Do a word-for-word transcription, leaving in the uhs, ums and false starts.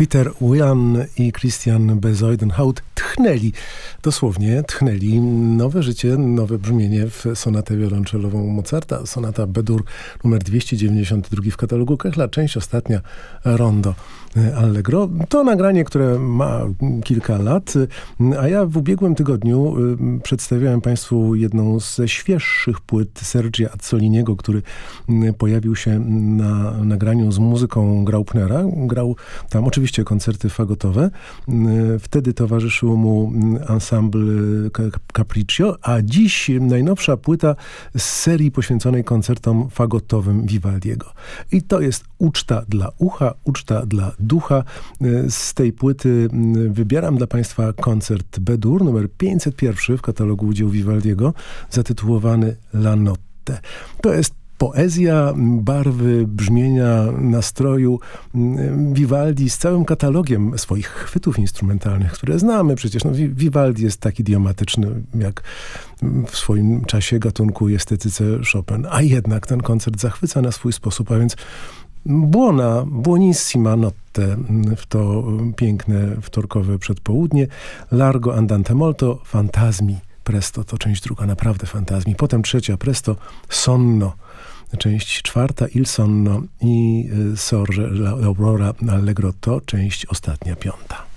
Peter Willan i Christian Bezuidenhout tchnęli, dosłownie tchnęli nowe życie, nowe brzmienie w sonatę wiolonczelową Mozarta. Sonata B-dur numer dwieście dziewięćdziesiąty drugi w katalogu Kechla, część ostatnia, Rondo Allegro. To nagranie, które ma kilka lat, a ja w ubiegłym tygodniu przedstawiałem Państwu jedną ze świeższych płyt Sergia Azzoliniego, który pojawił się na nagraniu z muzyką Graupnera. Grał tam oczywiście koncerty fagotowe. Wtedy towarzyszył mu ensemble Capriccio, a dziś najnowsza płyta z serii poświęconej koncertom fagotowym Vivaldiego. I to jest uczta dla ucha, uczta dla ducha. Z tej płyty wybieram dla Państwa koncert B-dur numer pięćset jeden w katalogu dzieł Vivaldiego, zatytułowany La Notte. To jest poezja, barwy, brzmienia, nastroju Vivaldi z całym katalogiem swoich chwytów instrumentalnych, które znamy przecież. No, Vivaldi jest taki idiomatyczny, jak w swoim czasie gatunku i estetyce Chopin. A jednak ten koncert zachwyca na swój sposób, a więc buona, buonissima notte w to piękne wtorkowe przedpołudnie. Largo andante molto, fantasmi, presto, to część druga, naprawdę fantazmi. Potem trzecia, presto, sonno. Część czwarta, Il Sonno i Sorge l'Aurora Allegro, to część ostatnia, piąta.